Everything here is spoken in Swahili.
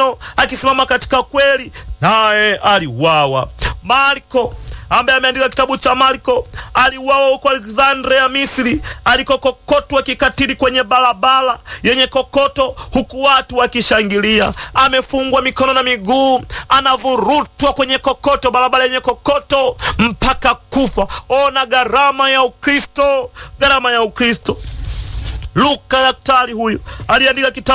neno, akisimama katika kweli, naye aliuawa. Marko ambaye ameandika kitabu cha Marko aliuawa huko Alexandria, Misri, alikokokotwa kikatili kwenye barabara yenye kokoto, huku watu wakishangilia. Amefungwa mikono na miguu, anavurutwa kwenye kokoto, barabara yenye kokoto mpaka kufa. Ona gharama ya Ukristo, gharama ya Ukristo. Luka daktari huyu aliandika kitabu